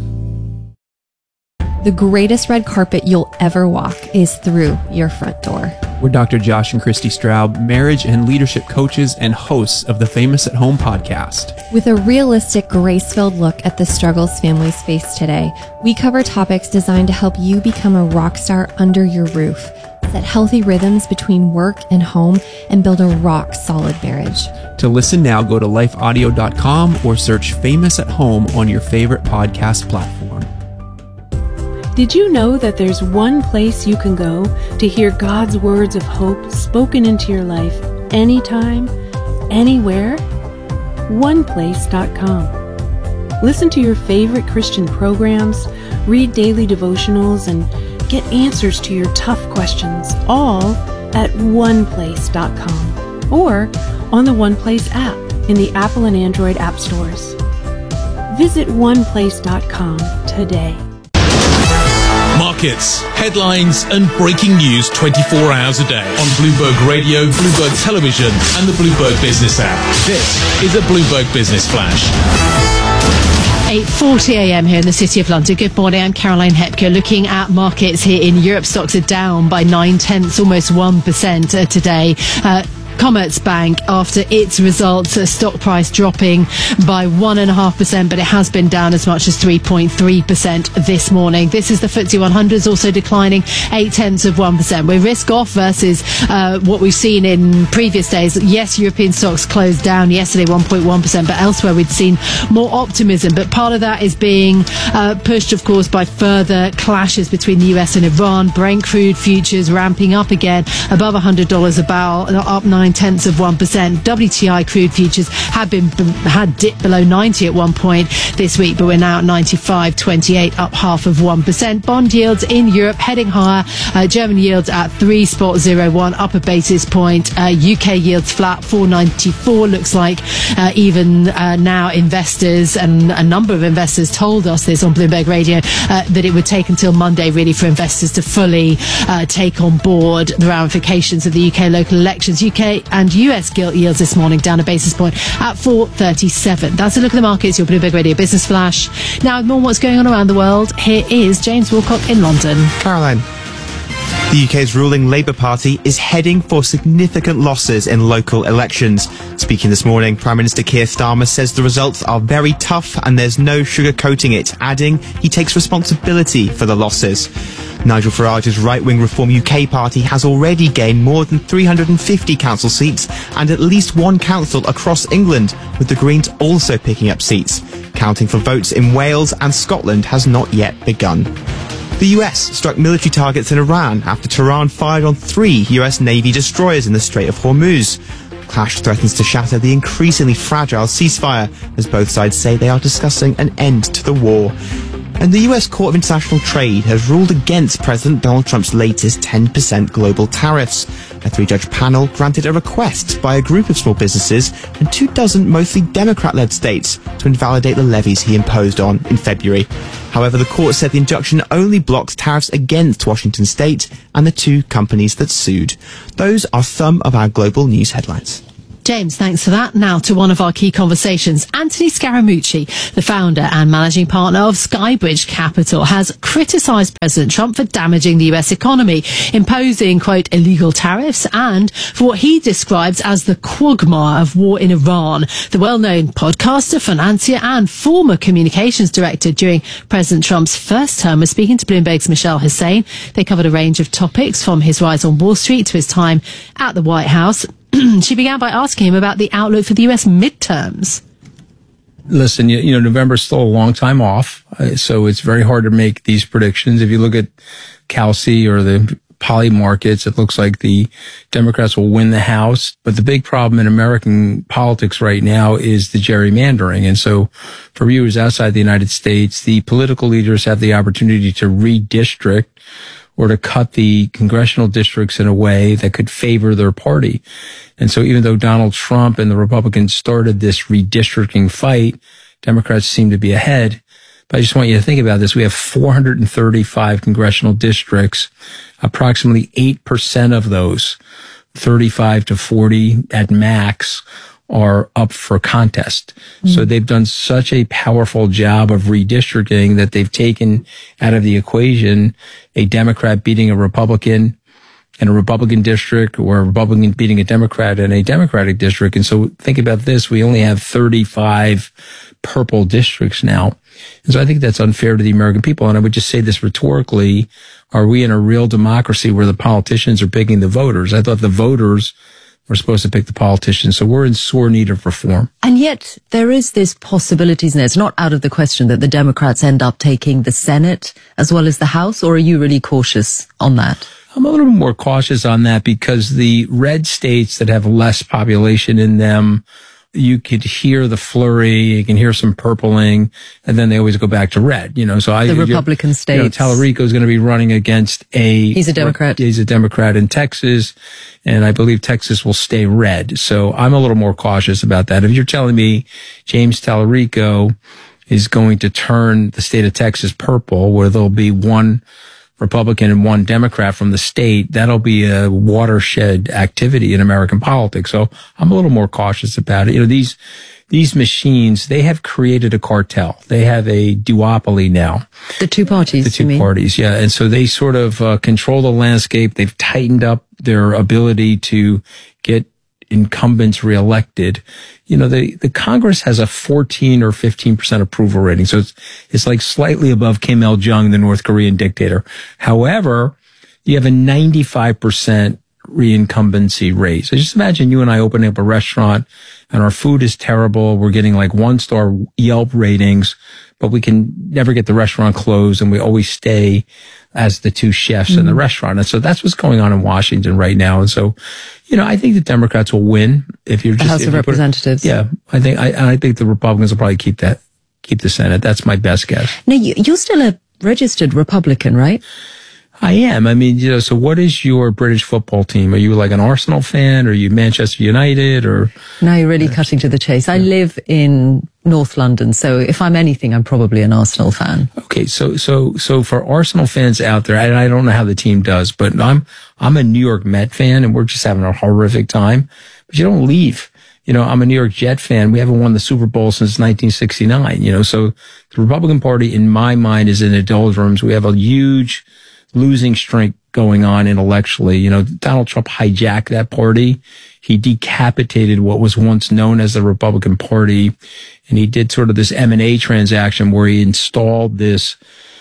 Speaker 13: The greatest red carpet you'll ever walk is through your front door.
Speaker 29: We're Doctor Josh and Christy Straub, marriage and leadership coaches and hosts of the Famous at Home podcast.
Speaker 13: With a realistic, grace-filled look at the struggles families face today, we cover topics designed to help you become a rock star under your roof, set healthy rhythms between work and home, and build a rock-solid marriage.
Speaker 29: To listen now, go to life audio dot com or search Famous at Home on your favorite podcast platform.
Speaker 30: Did you know that there's one place you can go to hear God's words of hope spoken into your life anytime, anywhere? one place dot com. Listen to your favorite Christian programs, read daily devotionals, and get answers to your tough questions, all at one place dot com or on the OnePlace app in the Apple and Android app stores. Visit one place dot com today.
Speaker 31: Markets, headlines, and breaking news twenty-four hours a day on Bloomberg Radio, Bloomberg Television, and the Bloomberg Business app. This is a Bloomberg Business Flash.
Speaker 5: eight forty a.m. here in the City of London. Good morning, I'm Caroline Hepker. Looking at markets here in Europe, stocks are down by nine tenths, almost one percent uh, today. Uh, Commerzbank, after its results, a stock price dropping by one point five percent, but it has been down as much as three point three percent this morning. This is the F T S E one hundred, also declining eight tenths of one percent. We're risk off versus uh, what we've seen in previous days. Yes, European stocks closed down yesterday one point one percent, but elsewhere we'd seen more optimism. But part of that is being uh, pushed, of course, by further clashes between the U S and Iran. Brent crude futures ramping up again, above one hundred dollars a barrel, up nine tenths of one percent. W T I crude futures had been had dipped below ninety at one point this week, but we're now at ninety-five twenty-eight, up half of one percent. Bond yields in Europe heading higher. Uh, German yields at three point zero one, up a basis point. Uh, U K yields flat, four ninety-four. Looks like uh, even uh, now investors, and a number of investors told us this on Bloomberg Radio, uh, that it would take until Monday really for investors to fully uh, take on board the ramifications of the U K local elections. U K K and U S gilt yields this morning down a basis point at four thirty-seven. That's a look at the markets, your Bloomberg Radio Business Flash. Now, more on what's going on around the world, here is James Wilcock in London.
Speaker 1: Caroline. The U K's ruling Labour Party is heading for significant losses in local elections. Speaking this morning, Prime Minister Keir Starmer says the results are very tough and there's no sugarcoating it, adding he takes responsibility for the losses. Nigel Farage's right-wing Reform U K party has already gained more than three hundred fifty council seats and at least one council across England, with the Greens also picking up seats. Counting for votes in Wales and Scotland has not yet begun. The U S struck military targets in Iran after Tehran fired on three U S Navy destroyers in the Strait of Hormuz. Clash threatens to shatter the increasingly fragile ceasefire as both sides say they are discussing an end to the war. And the U S Court of International Trade has ruled against President Donald Trump's latest ten percent global tariffs. A three-judge panel granted a request by a group of small businesses and two dozen mostly Democrat-led states to invalidate the levies he imposed on in February. However, the court said the injunction only blocks tariffs against Washington State and the two companies that sued. Those are some of our global news headlines.
Speaker 5: James, thanks for that. Now to one of our key conversations. Anthony Scaramucci, the founder and managing partner of Skybridge Capital, has criticised President Trump for damaging the U S economy, imposing, quote, illegal tariffs, and for what he describes as the quagmire of war in Iran. The well-known podcaster, financier, and former communications director during President Trump's first term was speaking to Bloomberg's Michelle Hussein. They covered a range of topics, from his rise on Wall Street to his time at the White House. She began by asking him about the outlook for the U S midterms.
Speaker 6: Listen, you, you know, November's still a long time off, uh, so it's very hard to make these predictions. If you look at Calci or the poly markets, it looks like the Democrats will win the House. But the big problem in American politics right now is the gerrymandering. And so for viewers outside the United States, the political leaders have the opportunity to redistrict or to cut the congressional districts in a way that could favor their party. And so even though Donald Trump and the Republicans started this redistricting fight, Democrats seem to be ahead. But I just want you to think about this. We have four hundred thirty-five congressional districts. Approximately eight percent of those, thirty-five to forty at max, are up for contest. Mm-hmm. So they've done such a powerful job of redistricting that they've taken out of the equation a Democrat beating a Republican in a Republican district, or a Republican beating a Democrat in a Democratic district. And so think about this. We only have thirty-five purple districts now. And so I think that's unfair to the American people. And I would just say this rhetorically, are we in a real democracy where the politicians are picking the voters? I thought the voters were supposed to pick the politicians. So we're in sore need of reform.
Speaker 28: And yet there is this possibility, isn't it? It's not out of the question that the Democrats end up taking the Senate as well as the House, or are you really cautious on that?
Speaker 6: I'm a little bit more cautious on that because the red states that have less population in them, you could hear the flurry, you can hear some purpling, and then they always go back to red. You know, so I
Speaker 28: the Republican states.
Speaker 6: You know, Tallarico is going to be running against a.
Speaker 28: He's a Democrat.
Speaker 6: He's a Democrat in Texas, and I believe Texas will stay red. So I'm a little more cautious about that. If you're telling me James Tallarico is going to turn the state of Texas purple, where there'll be one Republican and one Democrat from the state, that'll be a watershed activity in American politics. So I'm a little more cautious about it. You know, these, these machines, they have created a cartel. They have a duopoly now.
Speaker 28: The two parties,
Speaker 6: The two
Speaker 28: you mean?
Speaker 6: parties, yeah. And so they sort of uh, control the landscape. They've tightened up their ability to get incumbents reelected. You know, the, the Congress has a fourteen or fifteen percent approval rating. So it's, it's like slightly above Kim Il-jung, the North Korean dictator. However, you have a ninety-five percent reincumbency rate. So just imagine you and I opening up a restaurant and our food is terrible. We're getting like one star Yelp ratings, but we can never get the restaurant closed, and we always stay as the two chefs mm-hmm. in the restaurant. And so that's what's going on in Washington right now. And so, you know, I think the Democrats will win if you're
Speaker 28: the
Speaker 6: just
Speaker 28: House of Representatives.
Speaker 6: It, yeah, I think I, I think the Republicans will probably keep that, keep the Senate. That's my best guess.
Speaker 28: Now, you, you're still a registered Republican, right?
Speaker 6: I am. I mean, you know, so what is your British football team? Are you like an Arsenal fan? Or are you Manchester United? Or
Speaker 28: now you're really uh, cutting to the chase. I live in North London. So if I'm anything, I'm probably an Arsenal fan.
Speaker 6: Okay, so so so for Arsenal fans out there, and I don't know how the team does, but I'm I'm a New York Met fan, and we're just having a horrific time. But you don't leave. You know, I'm a New York Jet fan. We haven't won the Super Bowl since nineteen sixty-nine. You know, so the Republican Party, in my mind, is in the doldrums. We have a huge losing streak going on intellectually. You know, Donald Trump hijacked that party. He decapitated what was once known as the Republican Party. And he did sort of this M and A transaction where he installed this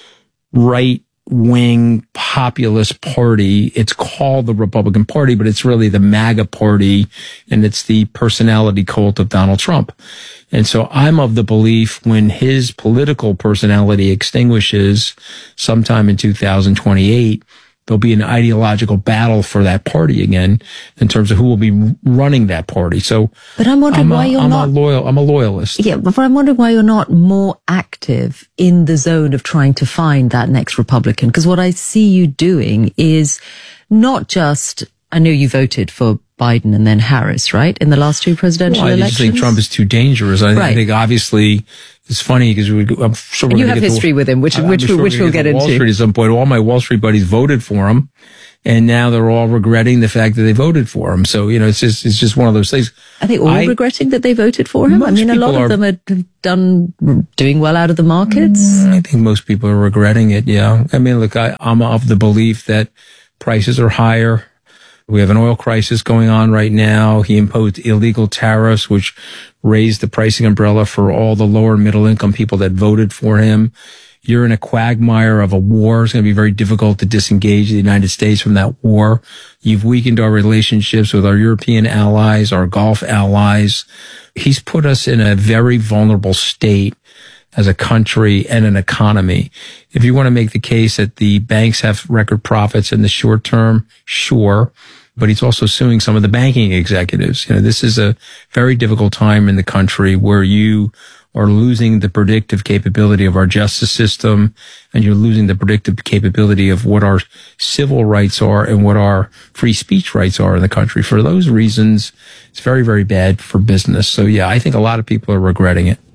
Speaker 6: right-wing populist party. It's called the Republican Party, but it's really the MAGA party, and it's the personality cult of Donald Trump. And so I'm of the belief when his political personality extinguishes sometime in two thousand twenty-eight, there'll be an ideological battle for that party again in terms of who will be running that party. So,
Speaker 28: but I'm wondering
Speaker 6: I'm
Speaker 28: why
Speaker 6: a,
Speaker 28: you're
Speaker 6: I'm
Speaker 28: not
Speaker 6: a loyal. I'm a loyalist.
Speaker 28: Yeah, but I'm wondering why you're not more active in the zone of trying to find that next Republican. Because what I see you doing is not just. I know you voted for Biden and then Harris, right, in the last two presidential
Speaker 6: well, I
Speaker 28: elections.
Speaker 6: just think Trump is too dangerous. I, right. I think obviously it's funny because we. I'm sure we're
Speaker 28: you have history
Speaker 6: to,
Speaker 28: with him, which
Speaker 6: I'm
Speaker 28: which
Speaker 6: sure
Speaker 28: which we'll get, get into.
Speaker 6: Wall Street at some point. All my Wall Street buddies voted for him, and now they're all regretting the fact that they voted for him. So you know, it's just it's just one of those things.
Speaker 28: Are they all I, regretting that they voted for him? I mean, a lot of are, them are done doing well out of the markets.
Speaker 6: I think most people are regretting it. Yeah, I mean, look, I, I'm of the belief that prices are higher. We have an oil crisis going on right now. He imposed illegal tariffs, which raised the pricing umbrella for all the lower middle income people that voted for him. You're in a quagmire of a war. It's going to be very difficult to disengage the United States from that war. You've weakened our relationships with our European allies, our Gulf allies. He's put us in a very vulnerable state as a country and an economy. If you want to make the case that the banks have record profits in the short term, sure. But he's also suing some of the banking executives. You know, this is a very difficult time in the country where you are losing the predictive capability of our justice system, and you're losing the predictive capability of what our civil rights are and what our free speech rights are in the country. For those reasons, it's very, very bad for business. So yeah, I think a lot of people are regretting it.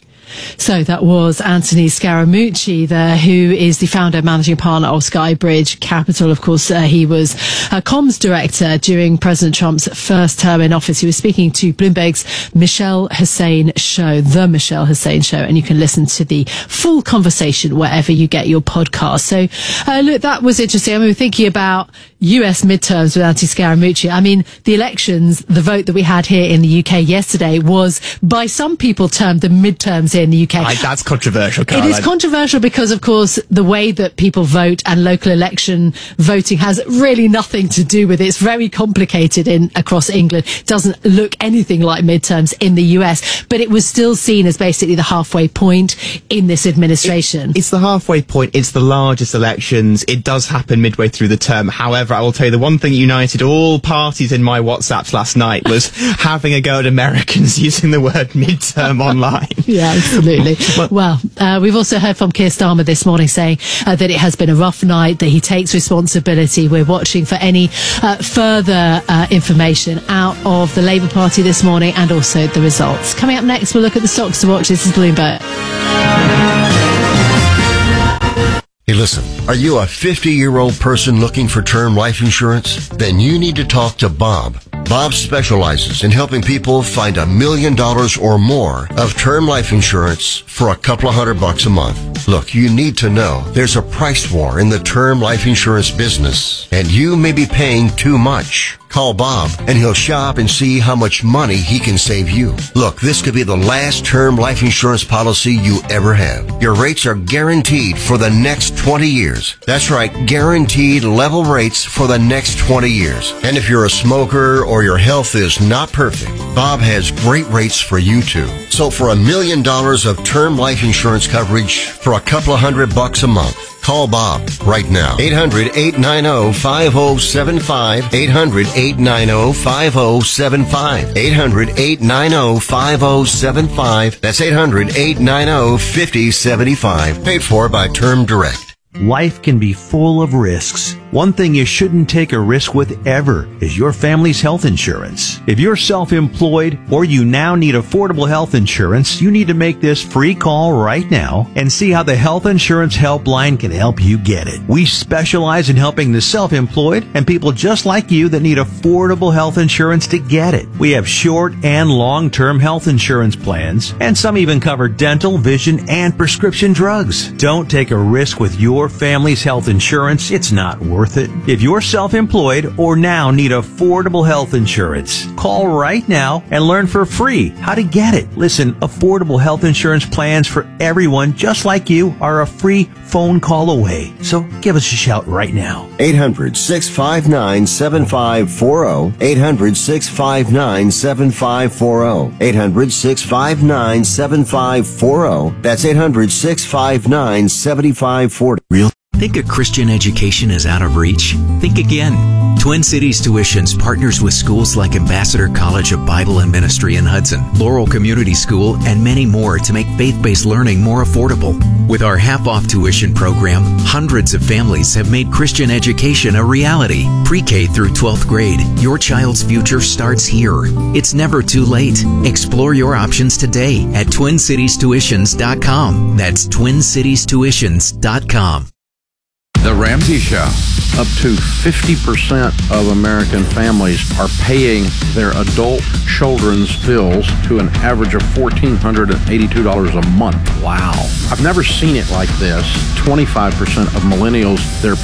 Speaker 5: So that was Anthony Scaramucci there, who is the founder and managing partner of Skybridge Capital. Of course, uh, he was a comms director during President Trump's first term in office. He was speaking to Bloomberg's Michelle Hussein show, The Michelle Hussein Show, and you can listen to the full conversation wherever you get your podcast. So, uh, look, that was interesting. I mean, we're thinking about U S midterms with Anthony Scaramucci. I mean, the elections, the vote that we had here in the U K yesterday was by some people termed the midterms in the U K.
Speaker 1: I, that's controversial, Caroline.
Speaker 5: It is controversial because, of course, the way that people vote and local election voting has really nothing to do with it. It's very complicated in across England. It doesn't look anything like midterms in the U S, but it was still seen as basically the halfway point in this administration.
Speaker 1: It, it's the halfway point. It's the largest elections. It does happen midway through the term. However, I will tell you the one thing that united all parties in my WhatsApps last night was having a go at Americans using the word midterm online.
Speaker 5: Yeah, absolutely. Well, uh, we've also heard from Keir Starmer this morning saying uh, that it has been a rough night, that he takes responsibility. We're watching for any uh, further uh, information out of the Labour Party this morning and also the results. Coming up next, we'll look at the stocks to watch. This is Bloomberg.
Speaker 16: Hey, listen, are you a fifty-year-old person looking for term life insurance? Then you need to talk to Bob. Bob specializes in helping people find a million dollars or more of term life insurance for a couple of hundred bucks a month. Look, you need to know there's a price war in the term life insurance business, and you may be paying too much. Call Bob, and he'll shop and see how much money he can save you. Look, this could be the last term life insurance policy you ever have. Your rates are guaranteed for the next twenty years. That's right, guaranteed level rates for the next twenty years. And if you're a smoker or your health is not perfect, Bob has great rates for you too. So for a million dollars of term life insurance coverage for a couple of hundred bucks a month, call Bob right now. eight hundred, eight nine zero, five zero seven five. eight hundred, eight nine zero, five zero seven five. eight hundred, eight nine zero, five zero seven five. That's eight hundred, eight nine zero, five zero seven five. Paid for by Term Direct.
Speaker 9: Life can be full of risks,
Speaker 17: One thing you shouldn't take a risk with ever is your family's health insurance. If you're self-employed or you now need affordable health insurance, you need to make this free call right now and see how the Health Insurance Helpline can help you get it. We specialize in helping the self-employed and people just like you that need affordable health insurance to get it. We have short and long-term health insurance plans, and some even cover dental, vision, and prescription drugs. Don't take a risk with your family's health insurance. It's not worth it. If you're self-employed or now need affordable health insurance, call right now and learn for free how to get it. Listen, affordable health insurance plans for everyone just like you are a free phone call away. So give us a shout right now.
Speaker 16: eight hundred, six five nine, seven five four zero. eight hundred, six five nine, seven five four zero. eight hundred, six five nine, seven five four zero. That's eight hundred, six five nine, seven five four zero.
Speaker 9: Real. Think a Christian education is out of reach? Think again. Twin Cities Tuitions partners with schools like Ambassador College of Bible and Ministry in Hudson, Laurel Community School, and many more to make faith-based learning more affordable. With our half-off tuition program, hundreds of families have made Christian education a reality. Pre-K through twelfth grade, your child's future starts here. It's never too late. Explore your options today at twin cities tuitions dot com. That's twin cities tuitions dot com.
Speaker 3: The Ramsey Show.
Speaker 19: Up to fifty percent of American families are paying their adult children's bills to an average of one thousand four hundred eighty-two dollars a month. Wow. I've never seen it like this. twenty-five percent of millennials, their